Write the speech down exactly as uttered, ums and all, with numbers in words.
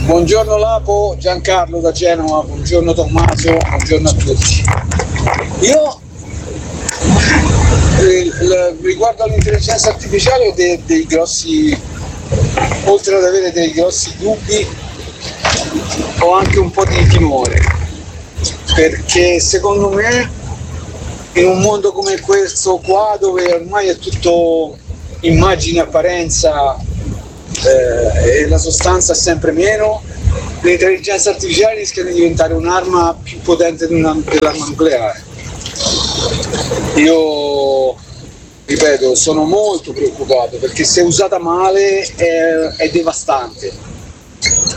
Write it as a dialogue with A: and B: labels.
A: Buongiorno Lapo, Giancarlo da Genova, buongiorno Tommaso, buongiorno a tutti. Io eh, riguardo all'intelligenza artificiale ho dei, dei grossi, oltre ad avere dei grossi dubbi, ho anche un po' di timore, perché secondo me in un mondo come questo qua, dove ormai è tutto immagine, apparenza, eh, e la sostanza è sempre meno, l'intelligenza artificiale rischia di diventare un'arma più potente dell'arma nucleare. Io ripeto, sono molto preoccupato, perché se usata male è, è devastante.